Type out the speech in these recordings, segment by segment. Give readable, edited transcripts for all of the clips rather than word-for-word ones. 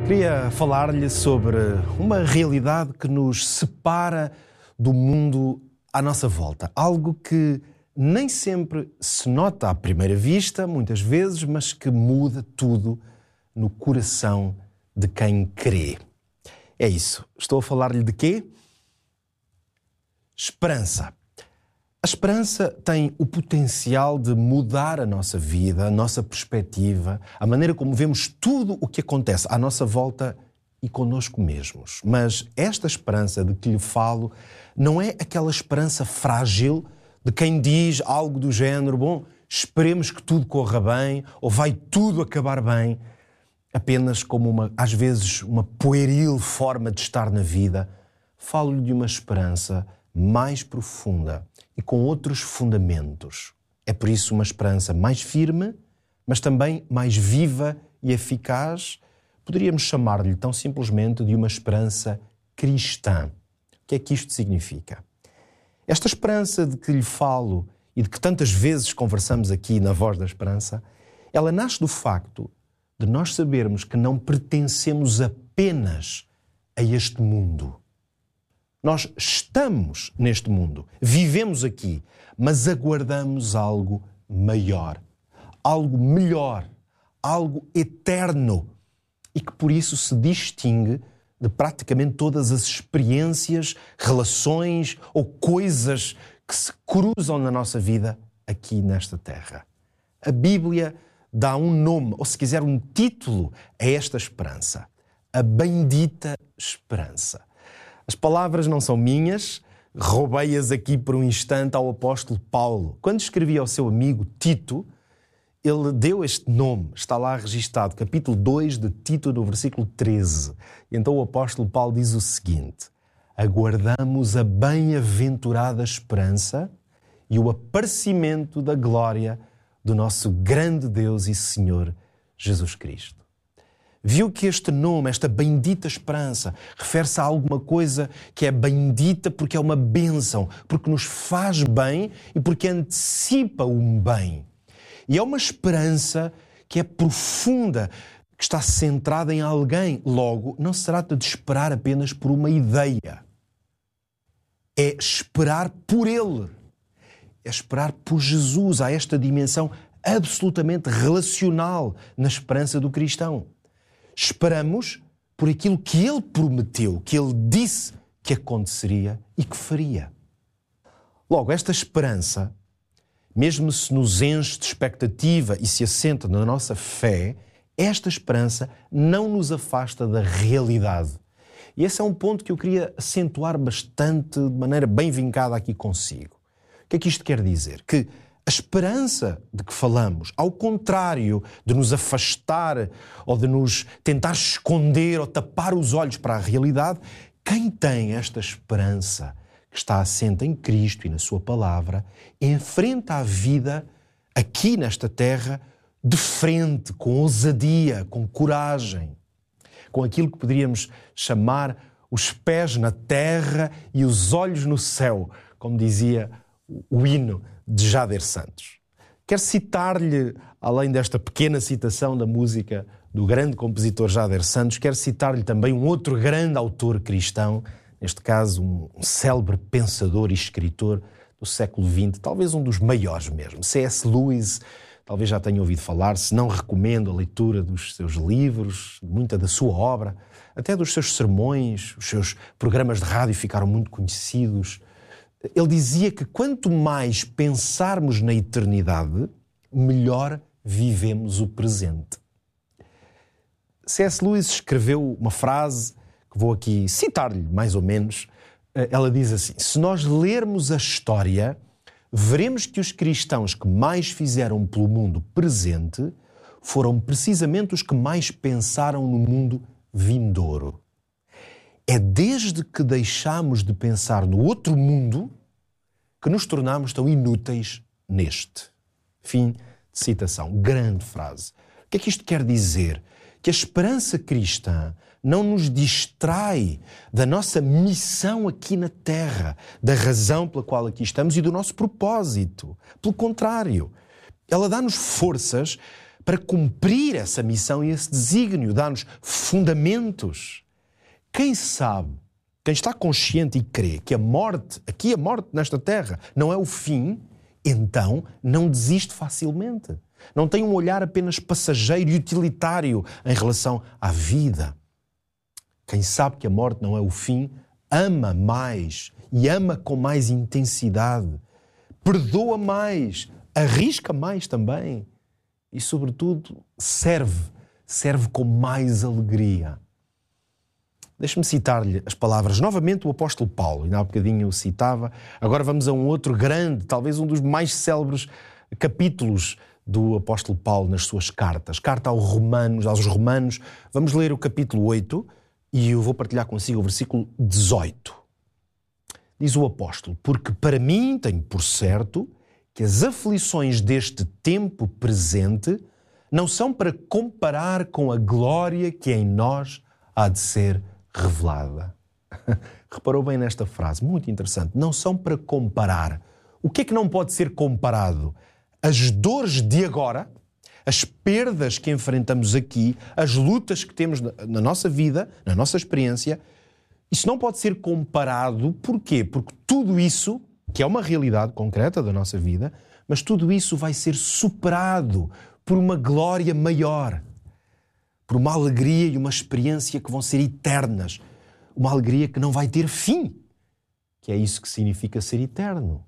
Queria falar-lhe sobre uma realidade que nos separa do mundo à nossa volta. Algo que nem sempre se nota à primeira vista, muitas vezes, mas que muda tudo no coração de quem crê. É isso. Estou a falar-lhe de quê? Esperança. A esperança tem o potencial de mudar a nossa vida, a nossa perspectiva, a maneira como vemos tudo o que acontece à nossa volta e connosco mesmos. Mas esta esperança de que lhe falo não é aquela esperança frágil de quem diz algo do género, bom, esperemos que tudo corra bem ou vai tudo acabar bem, apenas como às vezes uma pueril forma de estar na vida. Falo-lhe de uma esperança mais profunda e com outros fundamentos. É por isso uma esperança mais firme, mas também mais viva e eficaz. Poderíamos chamar-lhe tão simplesmente de uma esperança cristã. O que é que isto significa? Esta esperança de que lhe falo e de que tantas vezes conversamos aqui na Voz da Esperança, ela nasce do facto de nós sabermos que não pertencemos apenas a este mundo. Nós estamos neste mundo, vivemos aqui, mas aguardamos algo maior, algo melhor, algo eterno e que por isso se distingue de praticamente todas as experiências, relações ou coisas que se cruzam na nossa vida aqui nesta terra. A Bíblia dá um nome, ou se quiser um título, a esta esperança, a bendita esperança. As palavras não são minhas, roubei-as aqui por um instante ao apóstolo Paulo. Quando escrevia ao seu amigo Tito, ele deu este nome, está lá registado, capítulo 2 de Tito, no versículo 13. E então o apóstolo Paulo diz o seguinte: aguardamos a bem-aventurada esperança e o aparecimento da glória do nosso grande Deus e Senhor Jesus Cristo. Viu que este nome, esta bendita esperança, refere-se a alguma coisa que é bendita porque é uma bênção, porque nos faz bem e porque antecipa um bem. E é uma esperança que é profunda, que está centrada em alguém. Logo, não se trata de esperar apenas por uma ideia. É esperar por Ele. É esperar por Jesus. Há esta dimensão absolutamente relacional na esperança do cristão. Esperamos por aquilo que Ele prometeu, que Ele disse que aconteceria e que faria. Logo, esta esperança, mesmo se nos enche de expectativa e se assenta na nossa fé, esta esperança não nos afasta da realidade. E esse é um ponto que eu queria acentuar bastante, de maneira bem vincada aqui consigo. O que é que isto quer dizer? Que a esperança de que falamos, ao contrário de nos afastar ou de nos tentar esconder ou tapar os olhos para a realidade, quem tem esta esperança que está assente em Cristo e na sua palavra, enfrenta a vida aqui nesta terra de frente, com ousadia, com coragem, com aquilo que poderíamos chamar os pés na terra e os olhos no céu, como dizia o hino de Jader Santos. Quero citar-lhe, além desta pequena citação da música do grande compositor Jader Santos, quero citar-lhe também um outro grande autor cristão, neste caso um célebre pensador e escritor do século XX, talvez um dos maiores mesmo, C.S. Lewis. Talvez já tenha ouvido falar, se não recomendo a leitura dos seus livros, muita da sua obra, até dos seus sermões, os seus programas de rádio ficaram muito conhecidos. Ele dizia que quanto mais pensarmos na eternidade, melhor vivemos o presente. C.S. Lewis escreveu uma frase que vou aqui citar-lhe mais ou menos. Ela diz assim: se nós lermos a história, veremos que os cristãos que mais fizeram pelo mundo presente foram precisamente os que mais pensaram no mundo vindouro. É desde que deixamos de pensar no outro mundo que nos tornamos tão inúteis neste. Fim de citação. Grande frase. O que é que isto quer dizer? Que a esperança cristã não nos distrai da nossa missão aqui na Terra, da razão pela qual aqui estamos e do nosso propósito. Pelo contrário, ela dá-nos forças para cumprir essa missão e esse desígnio, dá-nos fundamentos. Quem sabe, quem está consciente e crê que a morte, aqui a morte nesta terra, não é o fim, então não desiste facilmente. Não tem um olhar apenas passageiro e utilitário em relação à vida. Quem sabe que a morte não é o fim, ama mais e ama com mais intensidade, perdoa mais, arrisca mais também e, sobretudo, serve com mais alegria. Deixe-me citar-lhe as palavras, novamente, o apóstolo Paulo, ainda há bocadinho o citava. Agora vamos a um outro grande, talvez um dos mais célebres capítulos do apóstolo Paulo nas suas cartas. Carta aos Romanos. Vamos ler o capítulo 8 e eu vou partilhar consigo o versículo 18. Diz o apóstolo: porque para mim tenho por certo que as aflições deste tempo presente não são para comparar com a glória que em nós há de ser revelada. Reparou bem nesta frase, muito interessante. Não são para comparar. O que é que não pode ser comparado? As dores de agora, as perdas que enfrentamos aqui, as lutas que temos na nossa vida, na nossa experiência, isso não pode ser comparado. Porquê? Porque tudo isso, que é uma realidade concreta da nossa vida, mas tudo isso vai ser superado por uma glória maior, por uma alegria e uma experiência que vão ser eternas. Uma alegria que não vai ter fim, que é isso que significa ser eterno.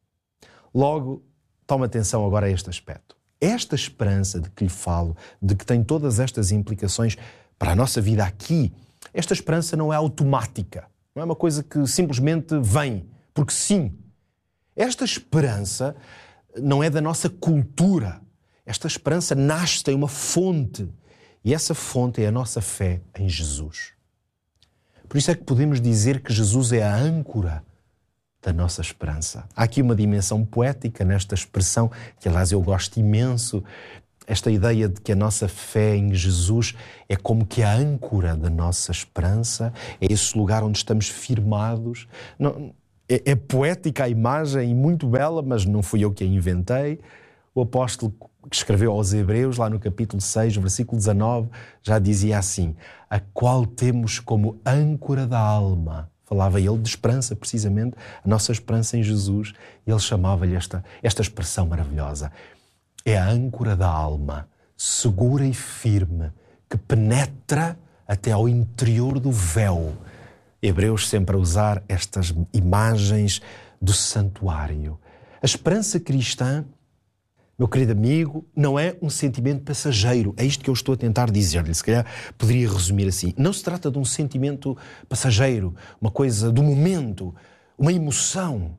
Logo, toma atenção agora a este aspecto. Esta esperança de que lhe falo, de que tem todas estas implicações para a nossa vida aqui, esta esperança não é automática, não é uma coisa que simplesmente vem, porque sim. Esta esperança não é da nossa cultura. Esta esperança nasce, tem uma fonte, e essa fonte é a nossa fé em Jesus. Por isso é que podemos dizer que Jesus é a âncora da nossa esperança. Há aqui uma dimensão poética nesta expressão, que aliás eu gosto imenso, esta ideia de que a nossa fé em Jesus é como que a âncora da nossa esperança, é esse lugar onde estamos firmados. Não, é poética a imagem e muito bela, mas não fui eu que a inventei. O apóstolo que escreveu aos Hebreus, lá no capítulo 6, versículo 19, já dizia assim: a qual temos como âncora da alma. Falava ele de esperança, precisamente, a nossa esperança em Jesus. E ele chamava-lhe esta expressão maravilhosa. É a âncora da alma, segura e firme, que penetra até ao interior do véu. Hebreus sempre a usar estas imagens do santuário. A esperança cristã, meu querido amigo, não é um sentimento passageiro. É isto que eu estou a tentar dizer-lhe. Se calhar poderia resumir assim. Não se trata de um sentimento passageiro, uma coisa do momento, uma emoção.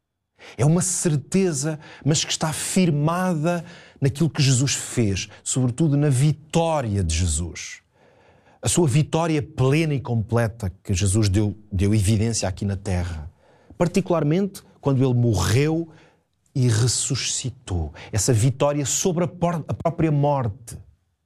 É uma certeza, mas que está firmada naquilo que Jesus fez, sobretudo na vitória de Jesus. A sua vitória plena e completa que Jesus deu evidência aqui na terra. Particularmente quando ele morreu e ressuscitou. Essa vitória sobre a própria morte.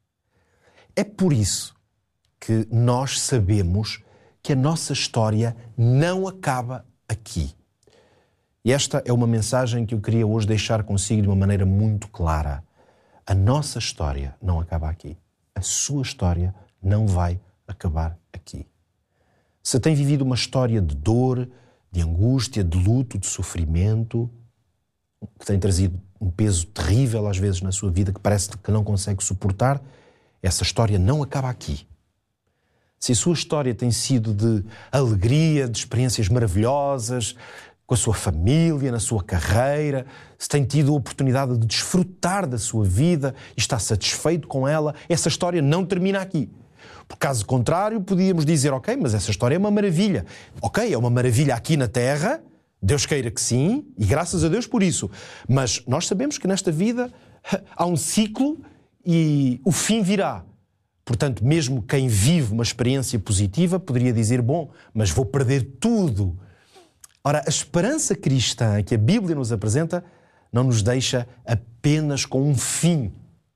É por isso que nós sabemos que a nossa história não acaba aqui. E esta é uma mensagem que eu queria hoje deixar consigo de uma maneira muito clara. A nossa história não acaba aqui. A sua história não vai acabar aqui. Se tem vivido uma história de dor, de angústia, de luto, de sofrimento, que tem trazido um peso terrível às vezes na sua vida, que parece que não consegue suportar, essa história não acaba aqui. Se a sua história tem sido de alegria, de experiências maravilhosas, com a sua família, na sua carreira, se tem tido a oportunidade de desfrutar da sua vida e está satisfeito com ela, essa história não termina aqui. Por caso contrário, podíamos dizer, ok, mas essa história é uma maravilha. Ok, é uma maravilha aqui na Terra, Deus queira que sim, e graças a Deus por isso. Mas nós sabemos que nesta vida há um ciclo e o fim virá. Portanto, mesmo quem vive uma experiência positiva poderia dizer, bom, mas vou perder tudo. Ora, a esperança cristã que a Bíblia nos apresenta não nos deixa apenas com um fim.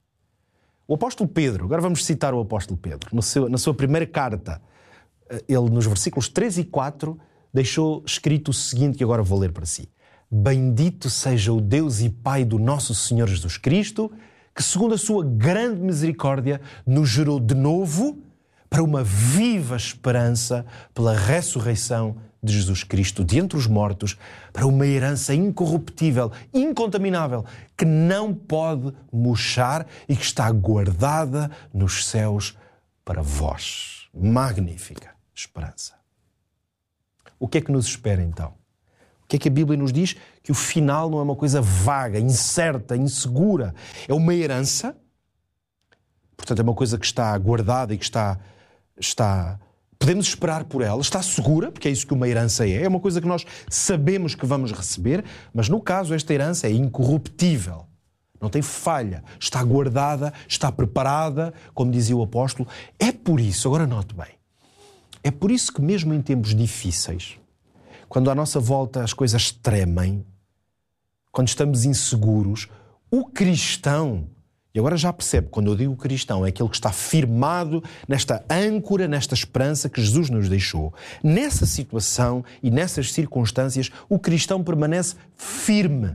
O apóstolo Pedro, agora vamos citar o apóstolo Pedro, na sua primeira carta, ele nos versículos 3 e 4 deixou escrito o seguinte, que agora vou ler para si. Bendito seja o Deus e Pai do nosso Senhor Jesus Cristo, que, segundo a sua grande misericórdia, nos gerou de novo para uma viva esperança pela ressurreição de Jesus Cristo de entre os mortos, para uma herança incorruptível, incontaminável, que não pode murchar e que está guardada nos céus para vós. Magnífica esperança. O que é que nos espera então? O que é que a Bíblia nos diz? Que o final não é uma coisa vaga, incerta, insegura. É uma herança, portanto é uma coisa que está guardada e que está podemos esperar por ela, está segura, porque é isso que uma herança é uma coisa que nós sabemos que vamos receber, mas no caso esta herança é incorruptível, não tem falha, está guardada, está preparada, como dizia o apóstolo. É por isso, agora note bem, é por isso que mesmo em tempos difíceis, quando à nossa volta as coisas tremem, quando estamos inseguros, o cristão, e agora já percebe, quando eu digo cristão, é aquele que está firmado nesta âncora, nesta esperança que Jesus nos deixou. Nessa situação e nessas circunstâncias, o cristão permanece firme.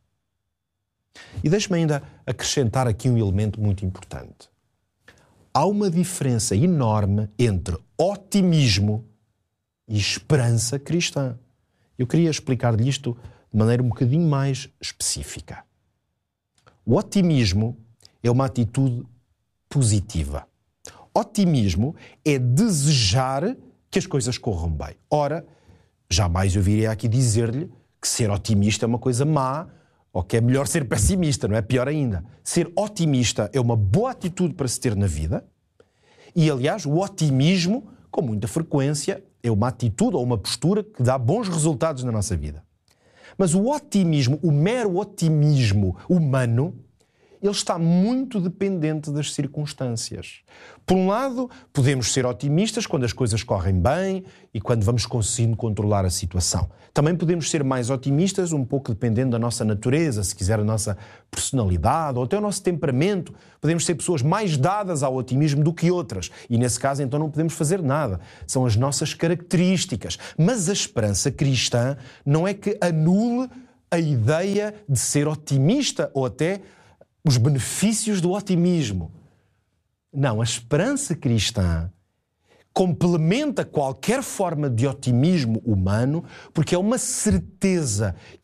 E deixe-me ainda acrescentar aqui um elemento muito importante. Há uma diferença enorme entre otimismo e esperança cristã. Eu queria explicar-lhe isto de maneira um bocadinho mais específica. O otimismo é uma atitude positiva. Otimismo é desejar que as coisas corram bem. Ora, jamais eu viria aqui dizer-lhe que ser otimista é uma coisa má ou que é melhor ser pessimista, não é? Pior ainda. Ser otimista é uma boa atitude para se ter na vida e, aliás, o otimismo, com muita frequência, é uma atitude ou uma postura que dá bons resultados na nossa vida. Mas o otimismo, o mero otimismo humano, ele está muito dependente das circunstâncias. Por um lado, podemos ser otimistas quando as coisas correm bem e quando vamos conseguindo controlar a situação. Também podemos ser mais otimistas um pouco dependendo da nossa natureza, se quiser a nossa personalidade ou até o nosso temperamento. Podemos ser pessoas mais dadas ao otimismo do que outras e nesse caso então não podemos fazer nada. São as nossas características. Mas a esperança cristã não é que anule a ideia de ser otimista ou até os benefícios do otimismo. Não, a esperança cristã complementa qualquer forma de otimismo humano porque é uma certeza